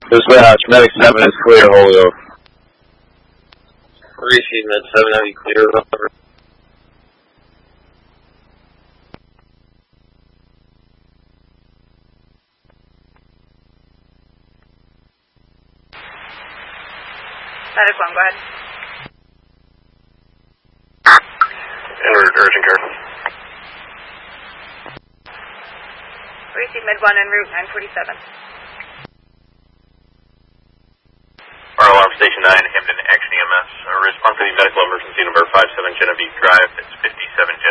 Dispatch, Medic 7 is clear, hold over. Receive Med 7, have you clear, over. Medic 1, go ahead. Urgent care. Receive Med 1 en route 947. Our alarm station 9, Hamden Action EMS. Response to the medical emergency number 57 Genevieve Drive. It's 57 Genevieve.